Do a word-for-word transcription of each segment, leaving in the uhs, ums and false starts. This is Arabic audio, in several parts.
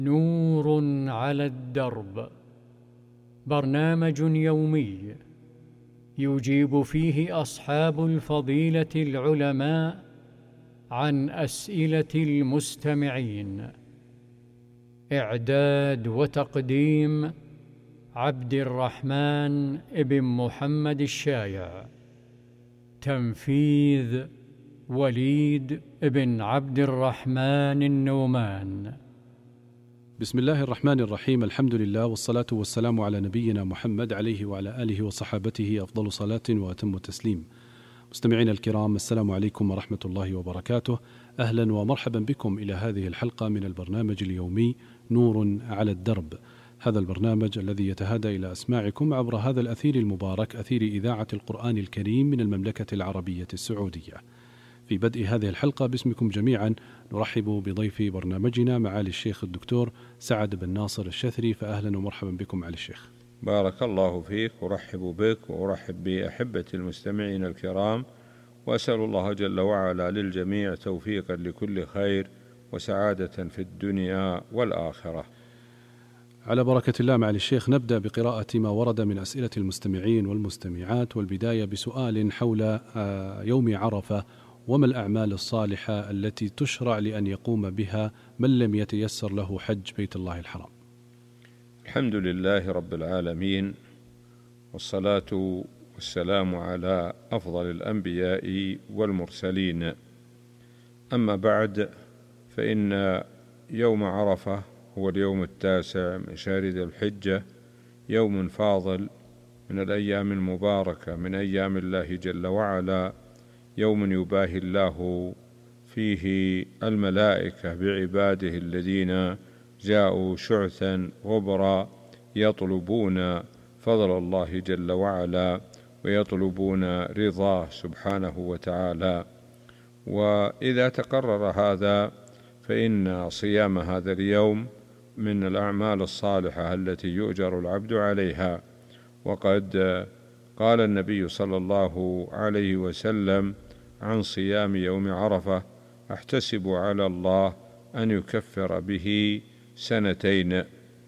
نور على الدرب، برنامج يومي يجيب فيه أصحاب الفضيلة العلماء عن أسئلة المستمعين. إعداد وتقديم عبد الرحمن ابن محمد الشايع. تنفيذ وليد ابن عبد الرحمن النومان. بسم الله الرحمن الرحيم. الحمد لله والصلاة والسلام على نبينا محمد عليه وعلى آله وصحابته أفضل صلاة وأتم تسليم. مستمعينا الكرام، السلام عليكم ورحمة الله وبركاته. أهلا ومرحبا بكم إلى هذه الحلقة من البرنامج اليومي نور على الدرب. هذا البرنامج الذي يتهادى إلى أسماعكم عبر هذا الأثير المبارك، أثير إذاعة القرآن الكريم من المملكة العربية السعودية. في بدء هذه الحلقة باسمكم جميعا نرحب بضيف برنامجنا معالي الشيخ الدكتور سعد بن ناصر الشثري، فأهلا ومرحبا بكم معالي الشيخ. بارك الله فيك، أرحب بك وأرحب بأحبة المستمعين الكرام، وأسأل الله جل وعلا للجميع توفيقا لكل خير وسعادة في الدنيا والآخرة. على بركة الله معالي الشيخ، نبدأ بقراءة ما ورد من أسئلة المستمعين والمستمعات، والبداية بسؤال حول يوم عرفة، وما الأعمال الصالحة التي تشرع لأن يقوم بها من لم يتيسر له حج بيت الله الحرام؟ الحمد لله رب العالمين، والصلاة والسلام على أفضل الأنبياء والمرسلين. أما بعد، فإن يوم عرفة هو اليوم التاسع من شهر ذي الحجة، يوم فاضل من الأيام المباركة من أيام الله جل وعلا، يوم يباهي الله فيه الملائكة بعباده الذين جاءوا شعثا غبرا يطلبون فضل الله جل وعلا ويطلبون رضاه سبحانه وتعالى. وإذا تقرر هذا فإن صيام هذا اليوم من الأعمال الصالحة التي يؤجر العبد عليها. وقد قال النبي صلى الله عليه وسلم عن صيام يوم عرفة: أحتسب على الله أن يكفر به سنتين.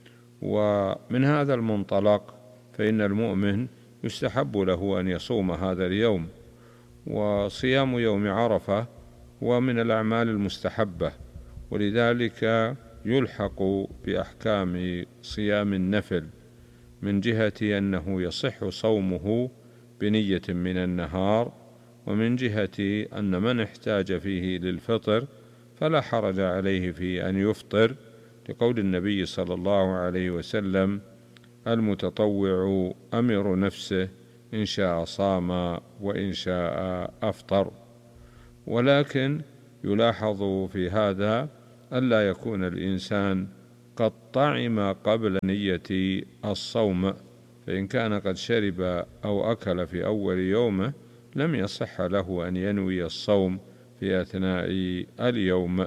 ومن هذا المنطلق فإن المؤمن يستحب له أن يصوم هذا اليوم، وصيام يوم عرفة هو من الأعمال المستحبة، ولذلك يلحق بأحكام صيام النفل، من جهة أنه يصح صومه بنية من النهار، ومن جهة أن من احتاج فيه للفطر فلا حرج عليه في أن يفطر، لقول النبي صلى الله عليه وسلم: المتطوع أمير نفسه، إن شاء صام وإن شاء أفطر. ولكن يلاحظ في هذا ألا يكون الإنسان قد طعم قبل نية الصوم، فإن كان قد شرب أو أكل في أول يومه لم يصح له أن ينوي الصوم في أثناء اليوم.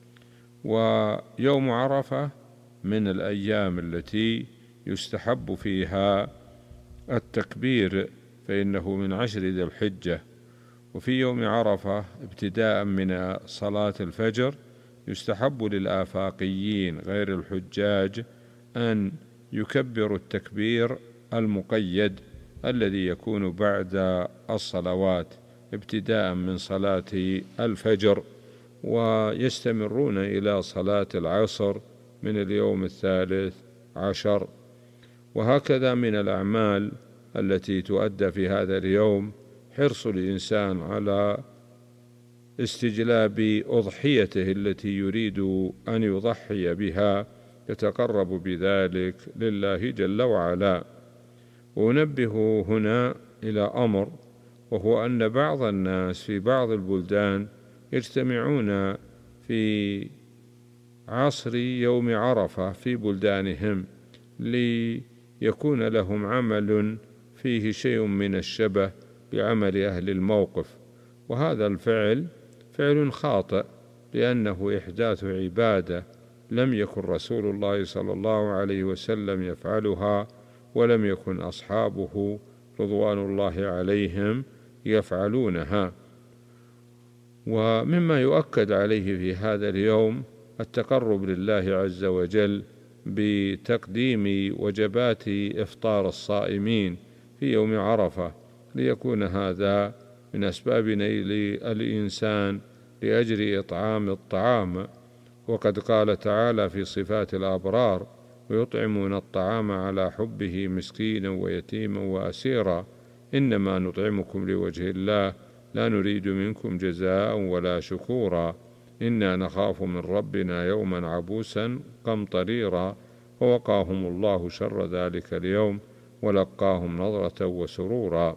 ويوم عرفة من الأيام التي يستحب فيها التكبير، فإنه من عشر ذي الحجة. وفي يوم عرفة ابتداء من صلاة الفجر يستحب للآفاقيين غير الحجاج أن يكبروا التكبير المقيد الذي يكون بعد الصلوات ابتداء من صلاة الفجر، ويستمرون إلى صلاة العصر من اليوم الثالث عشر. وهكذا من الأعمال التي تؤدى في هذا اليوم حرص الإنسان على استجلاب أضحيته التي يريد أن يضحي بها، يتقرب بذلك لله جل وعلا. ونبه هنا إلى أمر، وهو أن بعض الناس في بعض البلدان يجتمعون في عصر يوم عرفة في بلدانهم ليكون لهم عمل فيه شيء من الشبه بعمل أهل الموقف، وهذا الفعل فعل خاطئ، لأنه إحداث عبادة لم يكن رسول الله صلى الله عليه وسلم يفعلها، ولم يكن أصحابه رضوان الله عليهم يفعلونها. ومما يؤكد عليه في هذا اليوم التقرب لله عز وجل بتقديم وجبات إفطار الصائمين في يوم عرفة، ليكون هذا من أسباب نيل الإنسان لأجل إطعام الطعام. وقد قال تعالى في صفات الأبرار: ويطعمون الطعام على حبه مسكينا ويتيما وأسيرا إنما نطعمكم لوجه الله لا نريد منكم جزاء ولا شكورا إنا نخاف من ربنا يوما عبوسا قمطريرا ووقاهم الله شر ذلك اليوم ولقاهم نضرة وسرورا.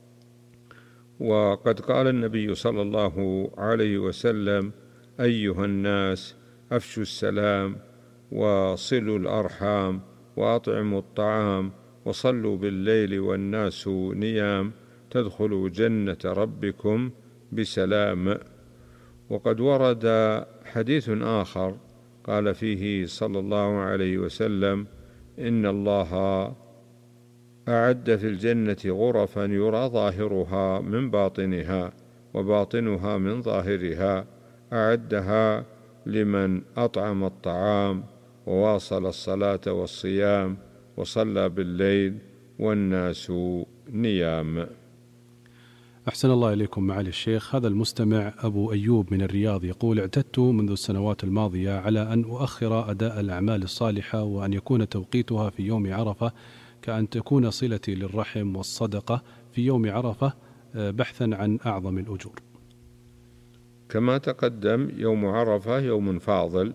وقد قال النبي صلى الله عليه وسلم: أيها الناس أفشوا السلام وصلوا الأرحام وأطعموا الطعام وصلوا بالليل والناس نيام تدخلوا جنة ربكم بسلام. وقد ورد حديث آخر قال فيه صلى الله عليه وسلم: إن الله أعد في الجنة غرفا يرى ظاهرها من باطنها وباطنها من ظاهرها أعدها لمن أطعم الطعام وواصل الصلاة والصيام وصلى بالليل والناس نيام. أحسن الله إليكم معالي الشيخ. هذا المستمع أبو أيوب من الرياض يقول: اعتدت منذ السنوات الماضية على أن أؤخر أداء الأعمال الصالحة وأن يكون توقيتها في يوم عرفة، كأن تكون صلتي للرحم والصدقة في يوم عرفة بحثا عن أعظم الأجور. كما تقدم، يوم عرفة يوم فاضل،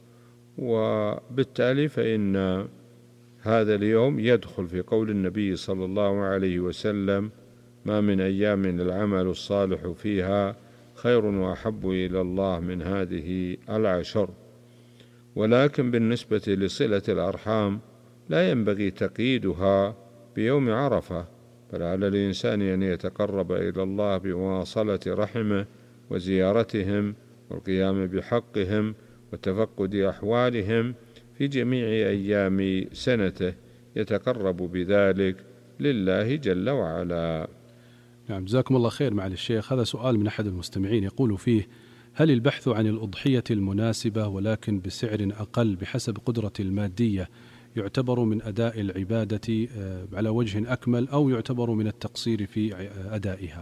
وبالتالي فإن هذا اليوم يدخل في قول النبي صلى الله عليه وسلم: ما من أيام العمل الصالح فيها خير وأحب إلى الله من هذه العشر. ولكن بالنسبة لصلة الأرحام لا ينبغي تقييدها بيوم عرفة، بل على الإنسان أن يتقرب إلى الله بمواصلة رحمه وزيارتهم والقيام بحقهم وتفقد أحوالهم في جميع أيام سنته، يتقرب بذلك لله جل وعلا. نعم، جزاكم الله خير معالي الشيخ. هذا سؤال من أحد المستمعين يقول فيه: هل البحث عن الأضحية المناسبة ولكن بسعر أقل بحسب قدرة المادية يعتبر من أداء العبادة على وجه أكمل أو يعتبر من التقصير في أدائها؟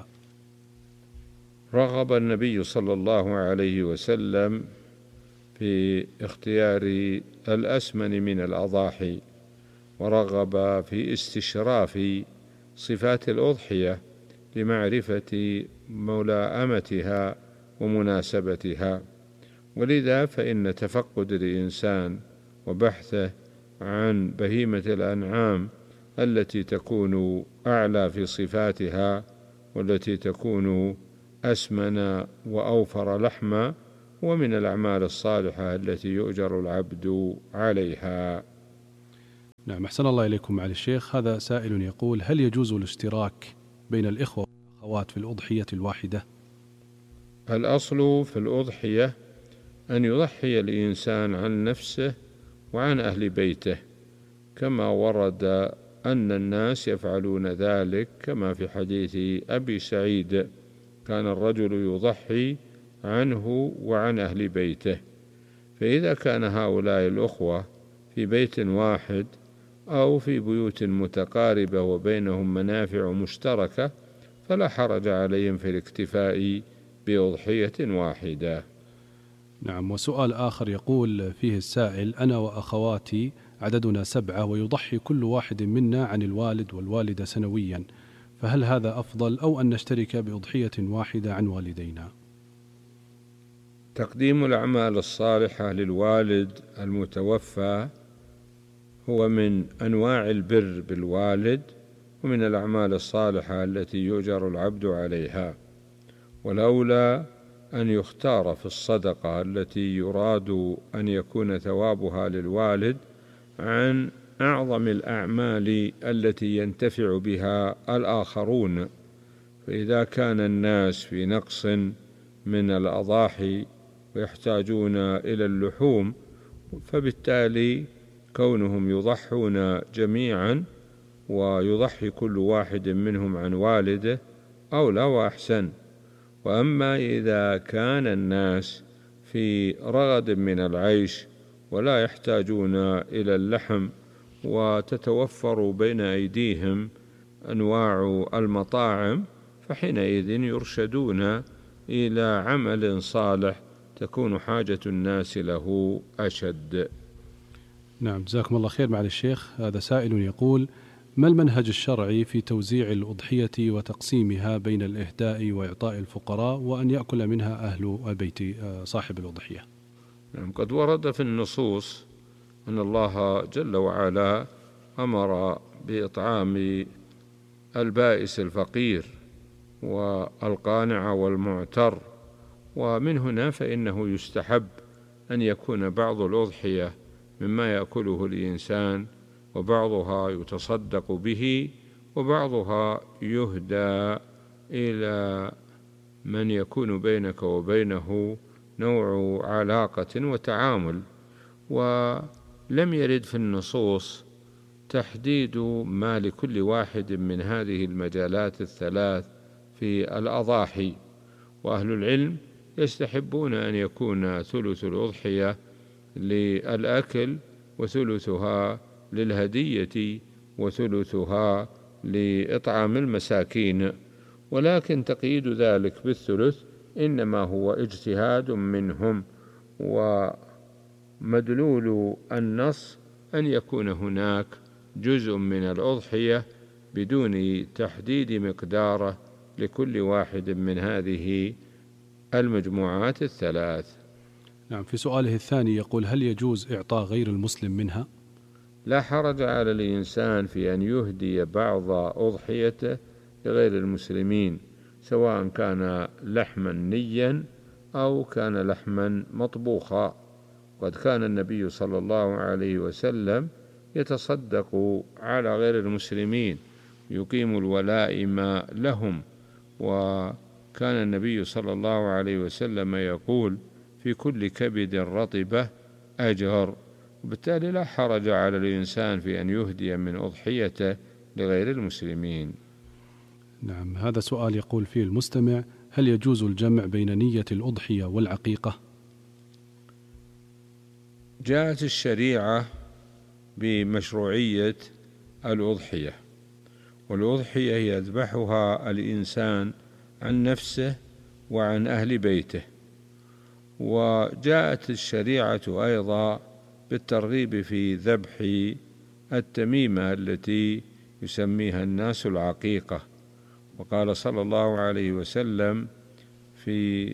رغب النبي صلى الله عليه وسلم في اختيار الأسمن من الأضاحي، ورغب في استشراف صفات الأضحية لمعرفة ملائمتها ومناسبتها. ولذا فإن تفقد الإنسان وبحثه عن بهيمة الأنعام التي تكون أعلى في صفاتها والتي تكون أسمن وأوفر لحما ومن الأعمال الصالحة التي يؤجر العبد عليها. نعم، أحسن الله إليكم معالي الشيخ. هذا سائل يقول: هل يجوز الاشتراك بين الإخوة والأخوات في الأضحية الواحدة؟ الأصل في الأضحية أن يضحي الإنسان عن نفسه وعن أهل بيته، كما ورد أن الناس يفعلون ذلك، كما في حديث أبي سعيد: كان الرجل يضحي عنه وعن أهل بيته. فإذا كان هؤلاء الأخوة في بيت واحد أو في بيوت متقاربة وبينهم منافع مشتركة فلا حرج عليهم في الاكتفاء بأضحية واحدة. نعم. وسؤال آخر يقول فيه السائل: أنا وأخواتي عددنا سبعة ويضحي كل واحد منا عن الوالد والوالدة سنويا، فهل هذا أفضل أو أن نشترك بأضحية واحدة عن والدينا؟ تقديم الأعمال الصالحة للوالد المتوفى هو من أنواع البر بالوالد ومن الأعمال الصالحة التي يؤجر العبد عليها، والأولى أن يختار في الصدقة التي يراد أن يكون ثوابها للوالد عن أعظم الأعمال التي ينتفع بها الآخرون. فإذا كان الناس في نقص من الأضاحي ويحتاجون إلى اللحوم، فبالتالي كونهم يضحون جميعا ويضحي كل واحد منهم عن والده أولى وأحسن. وأما إذا كان الناس في رغد من العيش ولا يحتاجون إلى اللحم، وتتوفر بين أيديهم أنواع المطاعم، فحينئذ يرشدون إلى عمل صالح تكون حاجة الناس له أشد. نعم، جزاكم الله خير معالي الشيخ. هذا سائل يقول: ما المنهج الشرعي في توزيع الأضحية وتقسيمها بين الإهداء وإعطاء الفقراء وأن يأكل منها أهل البيت صاحب الأضحية؟ نعم، قد ورد في النصوص أن الله جل وعلا أمر بإطعام البائس الفقير والقانع والمعتر، ومن هنا فإنه يستحب أن يكون بعض الأضحية مما يأكله الإنسان، وبعضها يتصدق به، وبعضها يهدى إلى من يكون بينك وبينه نوع علاقة وتعامل. ولم يرد في النصوص تحديد ما لكل واحد من هذه المجالات الثلاث في الأضاحي، وأهل العلم يستحبون أن يكون ثلث الأضحية للأكل، وثلثها للهدية، وثلثها لإطعام المساكين. ولكن تقييد ذلك بالثلث إنما هو اجتهاد منهم، ومدلول النص أن يكون هناك جزء من الأضحية بدون تحديد مقداره لكل واحد من هذه المجموعات الثلاث. نعم، في سؤاله الثاني يقول: هل يجوز إعطاء غير المسلم منها؟ لا حرج على الإنسان في أن يهدي بعض أضحيته لغير المسلمين، سواء كان لحما نيا أو كان لحما مطبوخا. قد كان النبي صلى الله عليه وسلم يتصدق على غير المسلمين، يقيم الولائم لهم، وكان النبي صلى الله عليه وسلم يقول: في كل كبد رطبة أجر. وبالتالي لا حرج على الإنسان في أن يهدي من أضحيته لغير المسلمين. نعم، هذا سؤال يقول فيه المستمع: هل يجوز الجمع بين نية الأضحية والعقيقة؟ جاءت الشريعة بمشروعية الأضحية، والأضحية يذبحها الإنسان عن نفسه وعن أهل بيته. وجاءت الشريعة أيضا بالترغيب في ذبح التميمة التي يسميها الناس العقيقة. وقال صلى الله عليه وسلم في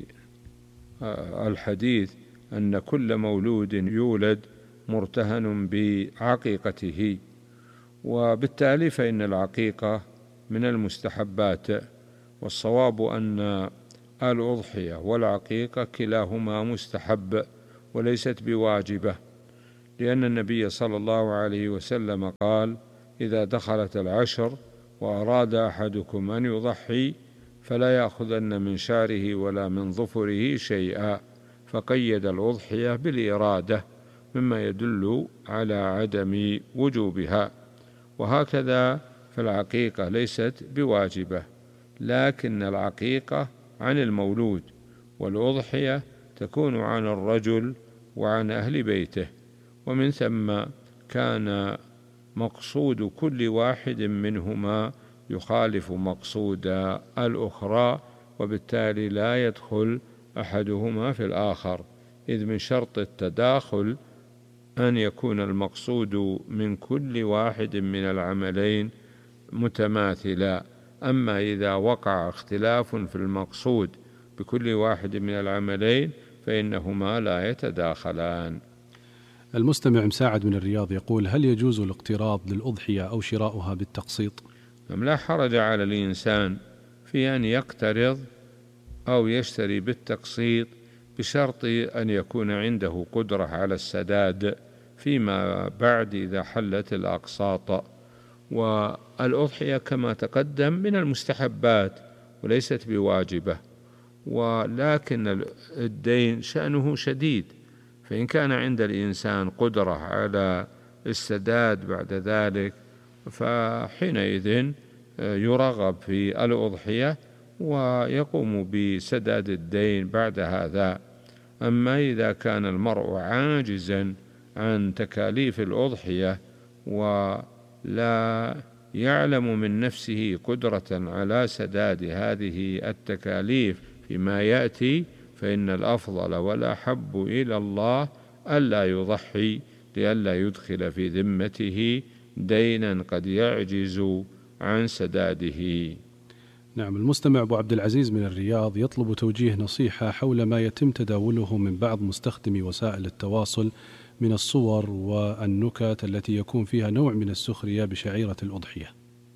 الحديث أن كل مولود يولد مرتهن بعقيقته، وبالتالي فإن العقيقة من المستحبات. والصواب أن الأضحية والعقيقة كلاهما مستحب وليست بواجبة، لأن النبي صلى الله عليه وسلم قال: إذا دخلت العشر وأراد أحدكم أن يضحي فلا يأخذن من شعره ولا من ظفره شيئا، فقيد الأضحية بالإرادة، مما يدل على عدم وجوبها. وهكذا فالعقيقة ليست بواجبة، لكن العقيقة عن المولود، والأضحية تكون عن الرجل وعن أهل بيته. ومن ثم كان مقصود كل واحد منهما يخالف مقصود الأخرى، وبالتالي لا يدخل أحدهما في الآخر، إذ من شرط التداخل أن يكون المقصود من كل واحد من العملين متماثلا. أما إذا وقع اختلاف في المقصود بكل واحد من العملين فإنهما لا يتداخلان. المستمع مساعد من الرياض يقول: هل يجوز الاقتراض للأضحية أو شراؤها بالتقسيط؟ لا حرج على الإنسان في أن يقترض أو يشتري بالتقسيط، بشرط أن يكون عنده قدرة على السداد فيما بعد إذا حلت الأقساط. والأضحية كما تقدم من المستحبات وليست بواجبة، ولكن الدين شأنه شديد، فإن كان عند الإنسان قدرة على السداد بعد ذلك فحينئذ يرغب في الأضحية ويقوم بسداد الدين بعد هذا. أما إذا كان المرء عاجزا عن تكاليف الأضحية ولا يعلم من نفسه قدرة على سداد هذه التكاليف فيما يأتي، فإن الأفضل والأحب إلى الله ألا يضحي، لئلا يدخل في ذمته دينا قد يعجز عن سداده. نعم. المستمع أبو عبد العزيز من الرياض يطلب توجيه نصيحة حول ما يتم تداوله من بعض مستخدمي وسائل التواصل من الصور والنكت التي يكون فيها نوع من السخرية بشعيرة الأضحية.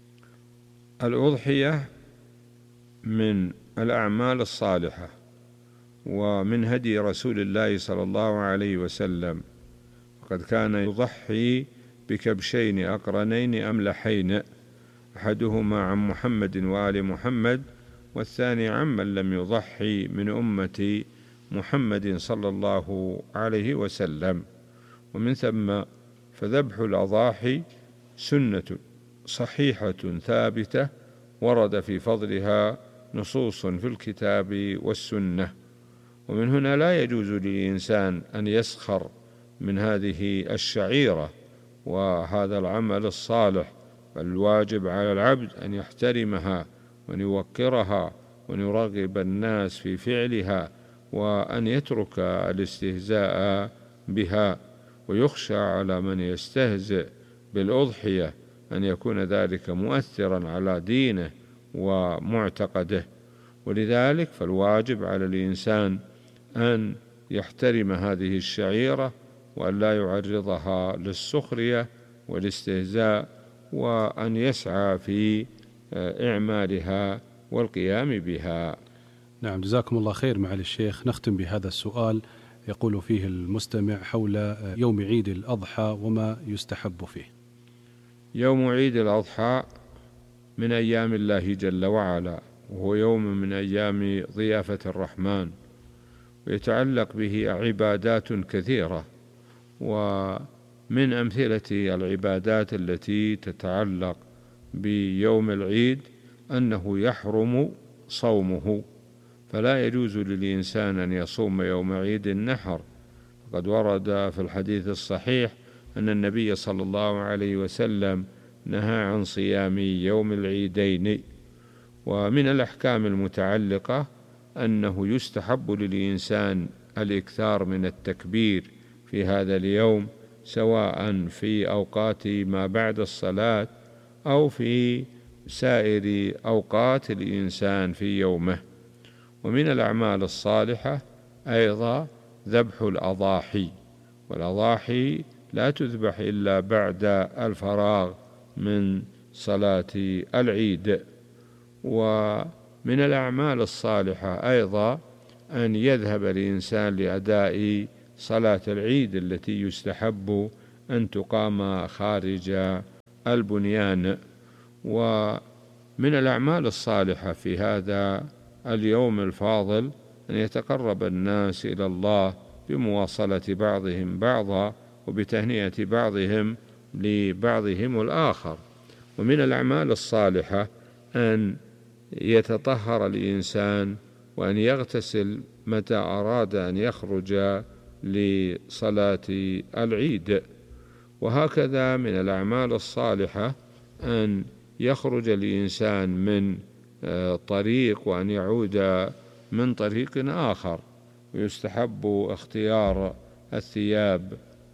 الأضحية من الأعمال الصالحة ومن هدي رسول الله صلى الله عليه وسلم، وقد كان يضحي بكبشين أقرنين أملحين، أحدهما عن محمد وآل محمد، والثاني عمن لم يضحي من أمة محمد صلى الله عليه وسلم. ومن ثم فذبح الأضاحي سنة صحيحة ثابتة ورد في فضلها نصوص في الكتاب والسنة، ومن هنا لا يجوز للإنسان أن يسخر من هذه الشعيرة وهذا العمل الصالح، بل الواجب على العبد أن يحترمها وأن يوقرها وأن يرغب الناس في فعلها وأن يترك الاستهزاء بها. ويخشى على من يستهزئ بالأضحية أن يكون ذلك مؤثرا على دينه ومعتقده، ولذلك فالواجب على الإنسان أن يحترم هذه الشعيرة وأن لا يعرضها للسخرية والاستهزاء، وأن يسعى في إعمالها والقيام بها. نعم، جزاكم الله خير معالي الشيخ. نختم بهذا السؤال يقول فيه المستمع حول يوم عيد الأضحى وما يستحب فيه. يوم عيد الأضحى من أيام الله جل وعلا، وهو يوم من أيام ضيافة الرحمن، ويتعلق به عبادات كثيرة. ومن أمثلة العبادات التي تتعلق بيوم العيد أنه يحرم صومه، فلا يجوز للإنسان أن يصوم يوم عيد النحر. قد ورد في الحديث الصحيح أن النبي صلى الله عليه وسلم نهى عن صيام يوم العيدين. ومن الأحكام المتعلقة أنه يستحب للإنسان الإكثار من التكبير في هذا اليوم، سواء في أوقات ما بعد الصلاة أو في سائر أوقات الإنسان في يومه. ومن الأعمال الصالحة أيضا ذبح الأضاحي، والأضاحي لا تذبح إلا بعد الفراغ من صلاة العيد. ومن الأعمال الصالحة أيضا أن يذهب الإنسان لأداء صلاة العيد التي يستحب أن تقام خارج البنيان. ومن الأعمال الصالحة في هذا اليوم الفاضل أن يتقرب الناس إلى الله بمواصلة بعضهم بعضا وبتهنئة بعضهم لبعضهم الآخر. ومن الأعمال الصالحة أن يتطهر الإنسان وأن يغتسل متى أراد أن يخرج لصلاة العيد. وهكذا من الأعمال الصالحة أن يخرج الإنسان من طريق وأن يعود من طريق آخر، ويستحب اختيار الثياب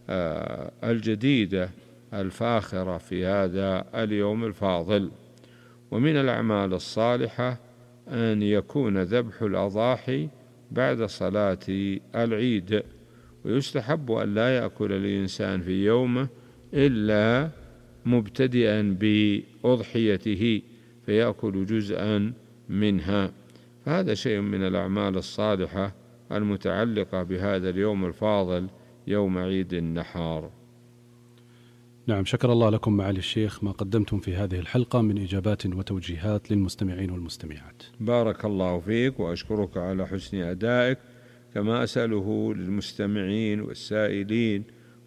الجديدة الفاخرة في هذا اليوم الفاضل. ومن الأعمال الصالحة أن يكون ذبح الأضاحي بعد صلاة العيد، ويستحب أن لا يأكل الإنسان في يومه إلا مبتدئا بأضحيته فيأكل جزءا منها، فهذا شيء من الأعمال الصالحة المتعلقة بهذا اليوم الفاضل يوم عيد النحر. نعم، شكر الله لكم معالي الشيخ ما قدمتم في هذه الحلقة من إجابات وتوجيهات للمستمعين والمستمعات. بارك الله فيك، وأشكرك على حسن أدائك، كما أسأله للمستمعين والسائلين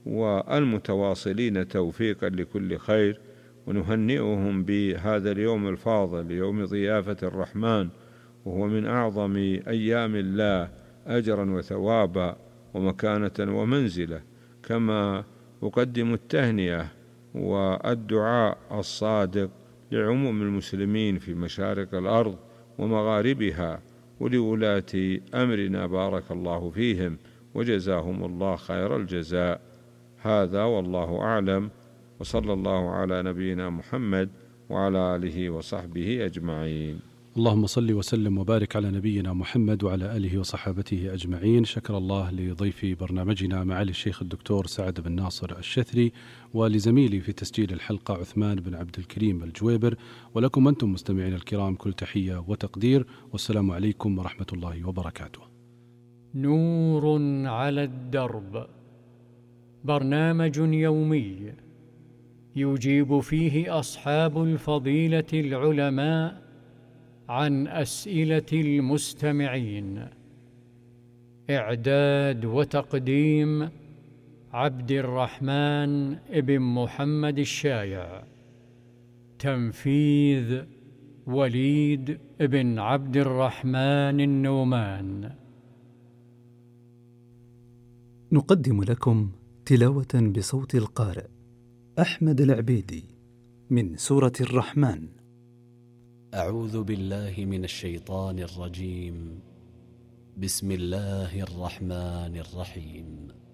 والمتواصلين توفيقا لكل خير، ونهنئهم بهذا اليوم الفاضل يوم ضيافة الرحمن، وهو من أعظم أيام الله أجرا وثوابا ومكانة ومنزلة. كما أقدم التهنئة والدعاء الصادق لعموم المسلمين في مشارق الأرض ومغاربها ولولاة أمرنا بارك الله فيهم وجزاهم الله خير الجزاء. هذا والله أعلم، وصلى الله على نبينا محمد وعلى آله وصحبه أجمعين. اللهم صل وسلم وبارك على نبينا محمد وعلى آله وصحابته أجمعين. شكر الله لضيف برنامجنا معالي الشيخ الدكتور سعد بن ناصر الشثري، ولزميلي في تسجيل الحلقة عثمان بن عبد الكريم الجويبر، ولكم أنتم مستمعين الكرام كل تحية وتقدير، والسلام عليكم ورحمة الله وبركاته. نور على الدرب، برنامج يومي يجيب فيه أصحاب الفضيلة العلماء عن أسئلة المستمعين. إعداد وتقديم عبد الرحمن ابن محمد الشايع. تنفيذ وليد ابن عبد الرحمن النومان. نقدم لكم تلاوة بصوت القارئ أحمد العبيدي من سورة الرحمن. أعوذ بالله من الشيطان الرجيم. بسم الله الرحمن الرحيم.